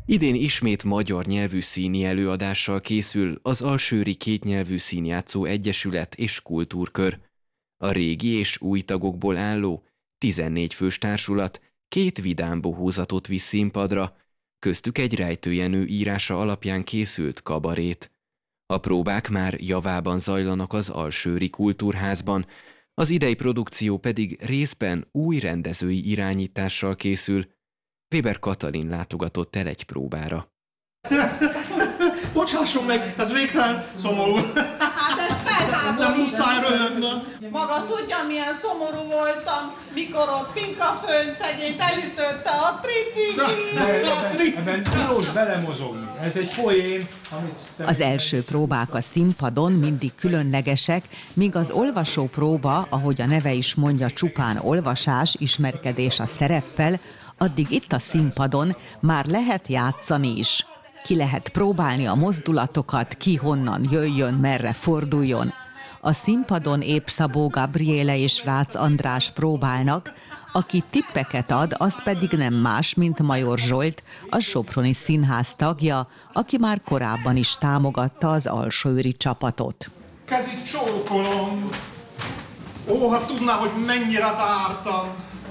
Idén ismét magyar nyelvű színi előadással készül az Alsőri Kétnyelvű Színjátszó Egyesület és Kultúrkör. A régi és új tagokból álló 14 fős társulat 2 vidám bohózatot visz színpadra, köztük egy Rejtő Jenő írása alapján készült kabarét. A próbák már javában zajlanak az Alsőri Kultúrházban, az idei produkció pedig részben új rendezői irányítással készül. Weber Katalin látogatott el egy próbára. Bocsásson meg, ez végtelen szomorú. Hát ez felháborít. Nem muszáj röhögni. Maga tudja, milyen szomorú voltam, mikor ott Pinkaföld szegényt elütötte a tricikli. Ebben most belemozogni. Ez egy poén, amit... Az első próbák a színpadon mindig különlegesek, míg az olvasó próba, ahogy a neve is mondja, csupán olvasás, ismerkedés a szereppel, addig itt a színpadon már lehet játszani is. Ki lehet próbálni a mozdulatokat, ki honnan jöjjön, merre forduljon. A színpadon épp Szabó Gabriele és Rácz András próbálnak, aki tippeket ad, az pedig nem más, mint Major Zsolt, a Soproni Színház tagja, aki már korábban is támogatta az alsóőri csapatot. Kezit csókolom. Ó, hát tudná, hogy mennyire vártam.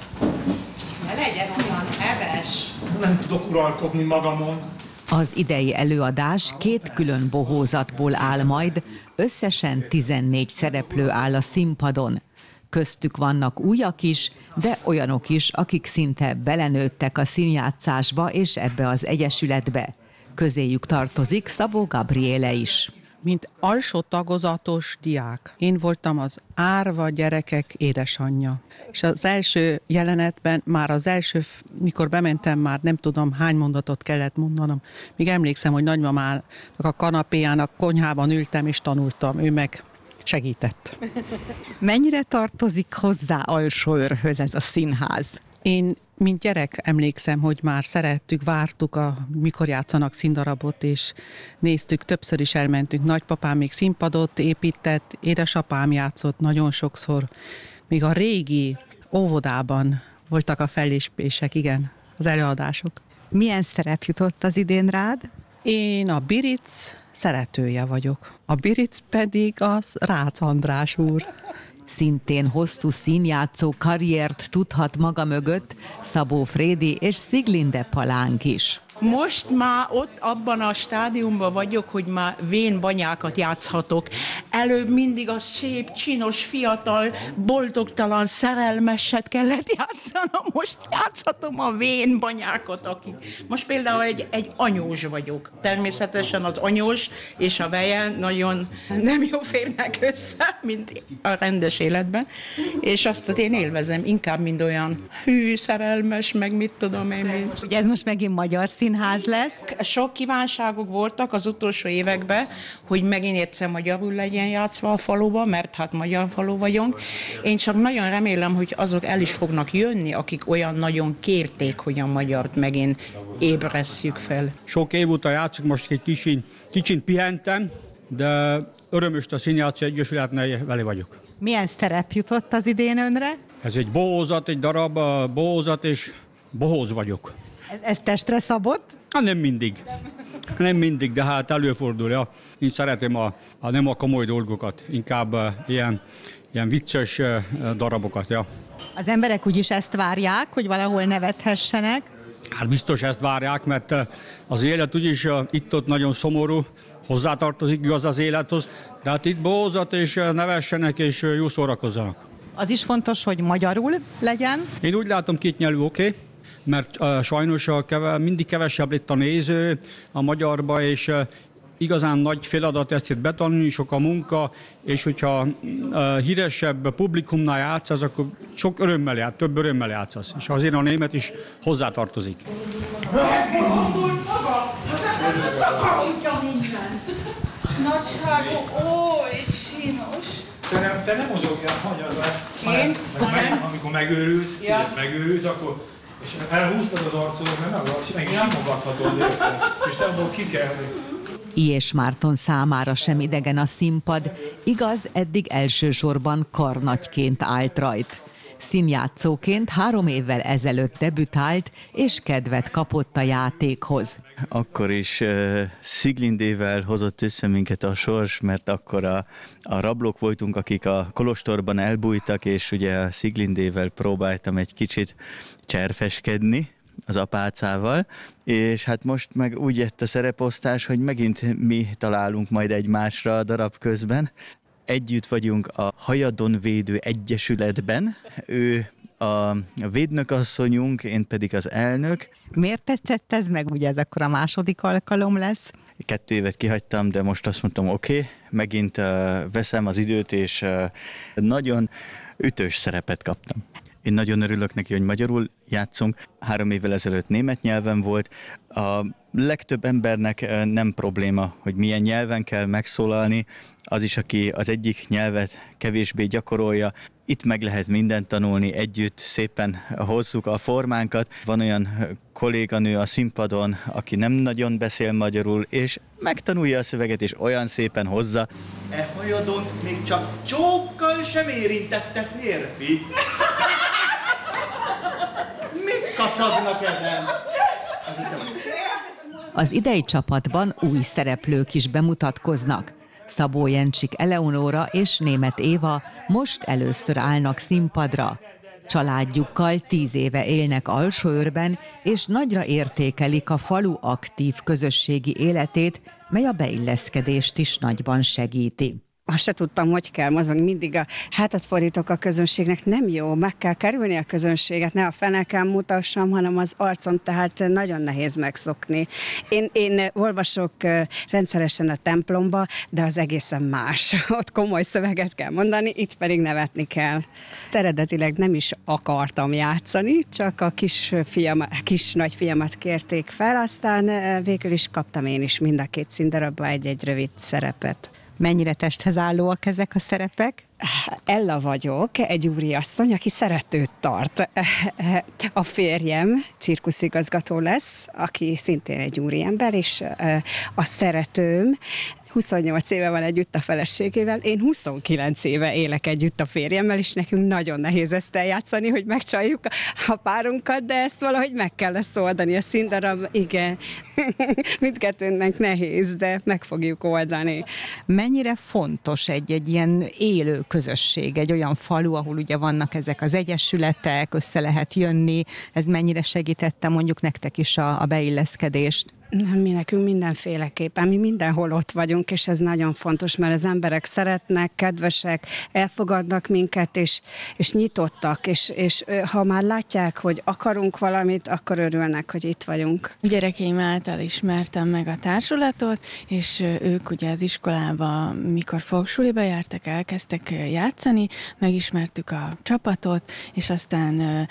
Ne legyen olyan heves. Nem tudok uralkodni magamon. Az idei előadás 2 külön bohózatból áll majd, összesen 14 szereplő áll a színpadon. Köztük vannak újak is, de olyanok is, akik szinte belenőttek a színjátszásba és ebbe az egyesületbe. Közéjük tartozik Szabó Gabriele is. Mint alsó tagozatos diák. Én voltam az árva gyerekek édesanyja. És az első jelenetben, mikor bementem, már nem tudom hány mondatot kellett mondanom. Még emlékszem, hogy nagymamának a kanapéján, a konyhában ültem és tanultam, ő meg segített. Mennyire tartozik hozzá Alsóőrhöz ez a színház? Én, mint gyerek emlékszem, hogy már szerettük, vártuk, mikor játszanak színdarabot, és néztük, többször is elmentünk. Nagypapám még színpadot épített, édesapám játszott nagyon sokszor. Még a régi óvodában voltak a fellépések, igen, az előadások. Milyen szerep jutott az idén rád? Én a Biric szeretője vagyok. A Biric pedig az Rácz András úr. Szintén hosszú színjátszó karriert tudhat maga mögött Szabó Frédi és Sziglinde Palánk is. Most már ott abban a stádiumban vagyok, hogy már vénbanyákat játszhatok. Előbb mindig a szép, csinos, fiatal, boldogtalan, szerelmeset kellett játszanom. Most játszhatom a vénbanyákat, akik... Most például egy anyós vagyok. Természetesen az anyós és a veje nagyon nem jó férnek össze, mint a rendes életben. És azt én élvezem inkább, mint olyan hű, szerelmes, meg mit tudom én. Ugye ez most megint magyar színház lesz. Sok kívánságok voltak az utolsó években, hogy megint egyszer magyarul legyen játszva a faluba, mert hát magyar falu vagyunk. Én csak nagyon remélem, hogy azok el is fognak jönni, akik olyan nagyon kérték, hogy a magyart megint ébresszük fel. Sok év óta játszok, most egy kicsit pihentem, de örömös a Színjátszó Egyesületnél vele vagyok. Milyen szerep jutott az idén önre? Ez egy bohózat, egy darab bohózat, és bohóz vagyok. Ez testre szabott? Nem mindig. Nem mindig, de hát előfordul. Ja. Én szeretem nem a komoly dolgokat, inkább ilyen vicces darabokat. Ja. Az emberek úgyis ezt várják, hogy valahol nevethessenek? Hát biztos ezt várják, mert az élet úgyis itt-ott nagyon szomorú, hozzátartozik igaz az élethoz, de hát itt bohózat és nevessenek és jó szórakozzanak. Az is fontos, hogy magyarul legyen? Én úgy látom, kétnyelvű oké. Mert sajnos mindig kevesebb lett a néző a magyarba, és igazán nagy feladat ezt itt betanulni, sok a munka, és hogyha híresebb publikumnál játszasz, akkor sok örömmel játsz, több örömmel játszasz. És azért a német is hozzátartozik. Nagyságú, oly csinos. Te nem mozogjál magyarban. Én? Amikor megőrült, akkor és elhúztad az arcodat, mert meg is simogathatod, és te abból ki kell. Ilyes Márton számára sem idegen a színpad, igaz, eddig elsősorban karnagyként állt rajt. Színjátszóként 3 évvel ezelőtt debütált, és kedvet kapott a játékhoz. Akkor is Sziglindével hozott össze minket a sors, mert akkor a rablók voltunk, akik a kolostorban elbújtak, és ugye a Sziglindével próbáltam egy kicsit cserfeskedni az apácával, és hát most meg úgy jött a szereposztás, hogy megint mi találunk majd egymásra a darab közben. Együtt vagyunk a Hajadonvédő Egyesületben, ő a védnökasszonyunk, én pedig az elnök. Miért tetszett ez meg? Ugye ez akkor a második alkalom lesz. 2 évet kihagytam, de most azt mondtam, oké, megint veszem az időt, és nagyon ütős szerepet kaptam. Én nagyon örülök neki, hogy magyarul játszunk. 3 évvel ezelőtt német nyelven volt. A legtöbb embernek nem probléma, hogy milyen nyelven kell megszólalni. Az is, aki az egyik nyelvet kevésbé gyakorolja. Itt meg lehet mindent tanulni együtt, szépen hozzuk a formánkat. Van olyan kolléganő a színpadon, aki nem nagyon beszél magyarul, és megtanulja a szöveget, és olyan szépen hozza. E hajadont még csak csókkal sem érintette férfi. Mit kacagnak ezen? Az idei csapatban új szereplők is bemutatkoznak. Szabó Jencsik Eleonóra és Németh Éva most először állnak színpadra. Családjukkal 10 éve élnek Alsóőrben, és nagyra értékelik a falu aktív közösségi életét, mely a beilleszkedést is nagyban segíti. Azt se tudtam, hogy kell mozogni, mindig a hátat fordítok a közönségnek, nem jó, meg kell kerülni a közönséget, ne a feneken mutassam, hanem az arcom, tehát nagyon nehéz megszokni. Én olvasok rendszeresen a templomba, de az egészen más. Ott komoly szöveget kell mondani, itt pedig nevetni kell. Eredetileg nem is akartam játszani, csak a kis nagyfiamat kérték fel, aztán végül is kaptam én is mind a 2 színdarabban egy rövid szerepet. Mennyire testhez állóak ezek a szerepek? Ella vagyok, egy úriasszony, aki szeretőt tart. A férjem cirkuszigazgató lesz, aki szintén egy úriember, és a szeretőm 28 éve van együtt a feleségével, én 29 éve élek együtt a férjemmel, és nekünk nagyon nehéz ezt eljátszani, hogy megcsaljuk a párunkat, de ezt valahogy meg kell lesz oldani. A színdarab, igen, mindkettőnknek nehéz, de meg fogjuk oldani. Mennyire fontos egy ilyen élő közösség, egy olyan falu, ahol ugye vannak ezek az egyesületek, össze lehet jönni, ez mennyire segítette mondjuk nektek is a beilleszkedést? Mi nekünk mindenféleképpen, mi mindenhol ott vagyunk, és ez nagyon fontos, mert az emberek szeretnek, kedvesek, elfogadnak minket, és nyitottak, és ha már látják, hogy akarunk valamit, akkor örülnek, hogy itt vagyunk. Gyerekeim által ismertem meg a társulatot, és ők ugye az iskolába, mikor fogsuliba jártak, elkezdtek játszani, megismertük a csapatot, és aztán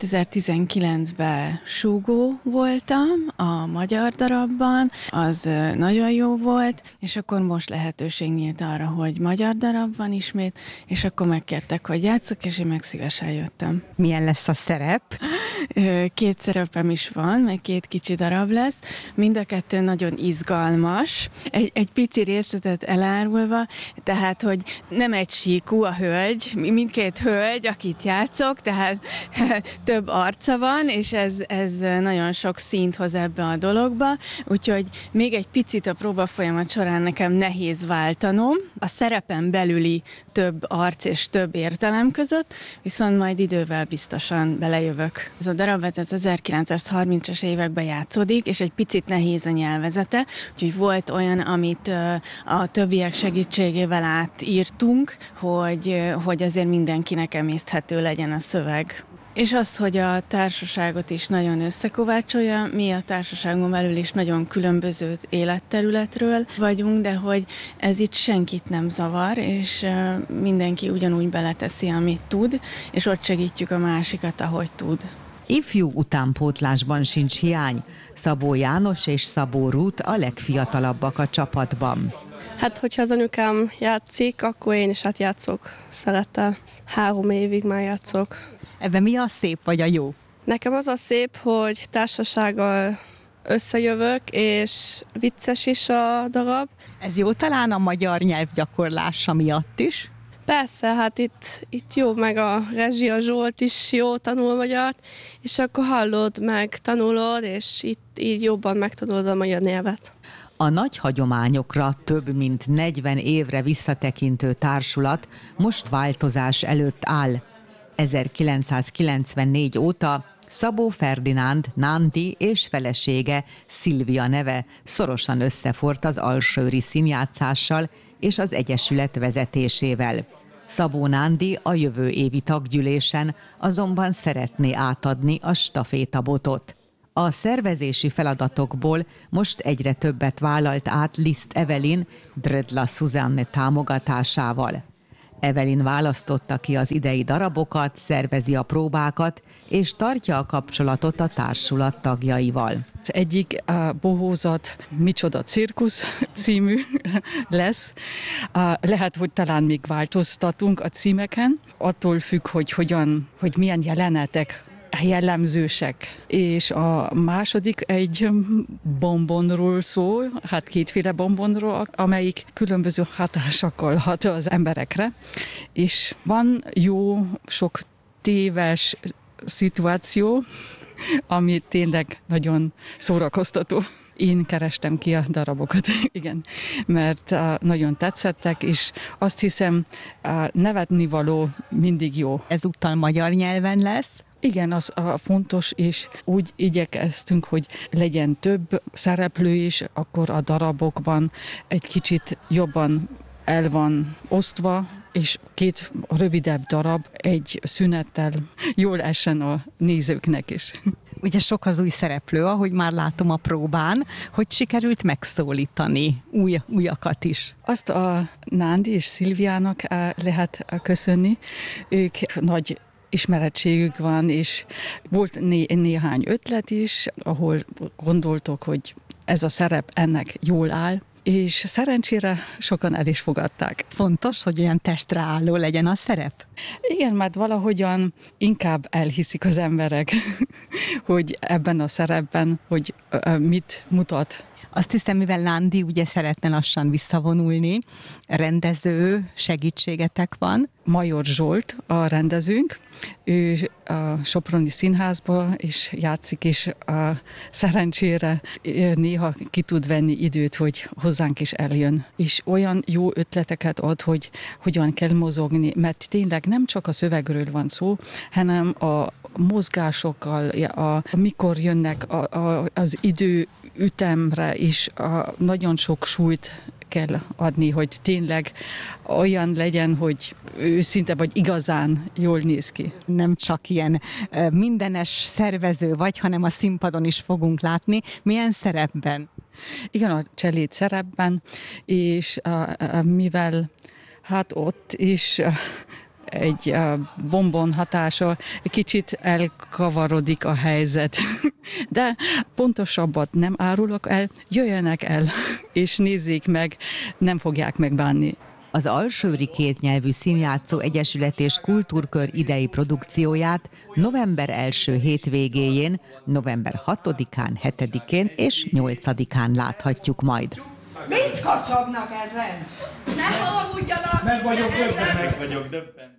2019-ben súgó voltam a magyar darabban, az nagyon jó volt, és akkor most lehetőség nyílt arra, hogy magyar darabban ismét, és akkor megkértek, hogy játszok, és én meg szívesen jöttem. Milyen lesz a szerep? 2 szerepem is van, meg 2 kicsi darab lesz. Mind a 2 nagyon izgalmas. Egy pici részletet elárulva, tehát, hogy nem egy síkú a hölgy, mindkét hölgy, akit játszok, tehát több arca van, és ez nagyon sok színt hoz ebbe a dologba, úgyhogy még egy picit a próba folyamat során nekem nehéz váltanom a szerepen belüli több arc és több értelem között, viszont majd idővel biztosan belejövök. Ez a darab az 1930-as években játszódik, és egy picit nehéz a nyelvezete, úgyhogy volt olyan, amit a többiek segítségével átírtunk, hogy azért mindenkinek emészthető legyen a szöveg. És az, hogy a társaságot is nagyon összekovácsolja, mi a társaságon belül is nagyon különböző életterületről vagyunk, de hogy ez itt senkit nem zavar, és mindenki ugyanúgy beleteszi, amit tud, és ott segítjük a másikat, ahogy tud. Ifjú utánpótlásban sincs hiány. Szabó János és Szabó Ruth a legfiatalabbak a csapatban. Hát, hogyha az anyukám játszik, akkor én is játszok szerettel. 3 évig már játszok. Ebben mi a szép vagy a jó? Nekem az a szép, hogy társasággal összejövök, és vicces is a darab. Ez jó talán a magyar nyelv gyakorlása miatt is? Persze, hát itt jó, meg a Rezsi, a Zsolt is jó tanul magyart, és akkor hallod, meg tanulod, és itt így jobban megtanulod a magyar nyelvet. A nagy hagyományokra több mint 40 évre visszatekintő társulat most változás előtt áll. 1994 óta Szabó Ferdinánd, Nándi és felesége, Szilvia neve szorosan összeforrt az alsóőri színjátszással és az egyesület vezetésével. Szabó Nándi a jövő évi taggyűlésen azonban szeretné átadni a stafétabotot. A szervezési feladatokból most egyre többet vállalt át Liszt Evelyn Dredla Szuzanne támogatásával. Evelyn választotta ki az idei darabokat, szervezi a próbákat, és tartja a kapcsolatot a társulat tagjaival. Az egyik a Bohózat Micsoda cirkusz című lesz. Lehet, hogy talán még változtatunk a címeken, attól függ, hogy milyen jelenetek jellemzősek. És a második egy bombonról szól, hát kétféle bombonról, amelyik különböző hatásokkal hat az emberekre. És van jó sok téves szituáció, ami tényleg nagyon szórakoztató. Én kerestem ki a darabokat, igen, mert nagyon tetszettek, és azt hiszem, nevetnivaló mindig jó. Ezúttal magyar nyelven lesz? Igen, az fontos, és úgy igyekeztünk, hogy legyen több szereplő is, akkor a darabokban egy kicsit jobban el van osztva, és két rövidebb darab egy szünettel jól essen a nézőknek is. Ugye sok az új szereplő, ahogy már látom a próbán, hogy sikerült megszólítani újakat is. Azt a Nándi és Szilviának lehet köszönni. Ők nagy ismerettségük van, és volt néhány ötlet is, ahol gondoltok, hogy ez a szerep ennek jól áll, és szerencsére sokan el is fogadták. Fontos, hogy olyan testre álló legyen a szerep? Igen, mert valahogyan inkább elhiszik az emberek, hogy ebben a szerepben, hogy mit mutat. Azt hiszem, mivel Nándi ugye szeretne lassan visszavonulni, rendező segítségetek van. Major Zsolt a rendezőnk, ő a Soproni Színházban is játszik, és szerencsére néha ki tud venni időt, hogy hozzánk is eljön. És olyan jó ötleteket ad, hogy hogyan kell mozogni, mert tényleg nem csak a szövegről van szó, hanem a mozgásokkal, mikor jönnek az időütemre is nagyon sok súlyt kell adni, hogy tényleg olyan legyen, hogy őszinte vagy igazán jól néz ki. Nem csak ilyen mindenes szervező vagy, hanem a színpadon is fogunk látni. Milyen szerepben? Igen, a cseléd szerepben, és mivel hát ott is egy bombon hatása, kicsit elkavarodik a helyzet. De pontosabbat nem árulok el, jöjjenek el, és nézzék meg, nem fogják megbánni. Az Alsóőri Kétnyelvű Színjátszó Egyesület és Kultúrkör idei produkcióját november első hétvégéjén, november 6-án, 7-én és 8-án láthatjuk majd. Mit kacagnak ezen? Ne haragudjanak! Meg vagyok döbben.